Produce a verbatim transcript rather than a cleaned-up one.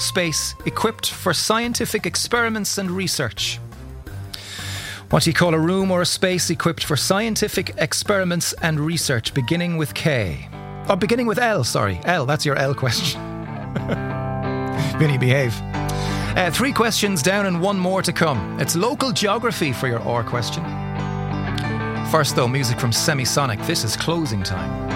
space equipped for scientific experiments and research? What do you call a room or a space equipped for scientific experiments and research, beginning with K? Oh, beginning with L, sorry. L, that's your L question. Vinny, behave. Uh, three questions down and one more to come. It's local geography for your R question. First, though, music from Semisonic. This is Closing Time.